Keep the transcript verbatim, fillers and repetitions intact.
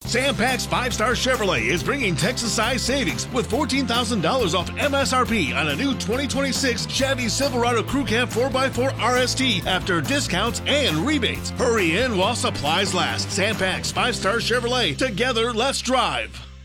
Sam Pack's Five Star Chevrolet is bringing Texas-sized savings with fourteen thousand dollars off M S R P on a new twenty twenty-six Chevy Silverado Crew Cab four by four R S T after discounts and rebates. Hurry in while supplies last. Sam Pack's Five Star Chevrolet. Together, let's drive.